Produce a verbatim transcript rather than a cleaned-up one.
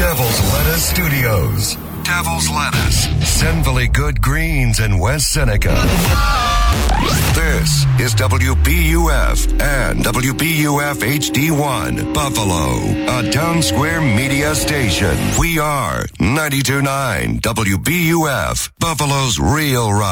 Devil's Lettuce Studios. Devil's Lettuce, Senville Good Greens in West Seneca. This is W B U F and W B U F H D one, Buffalo, a Town Square media station. We are ninety-two point nine W B U F, Buffalo's real rock.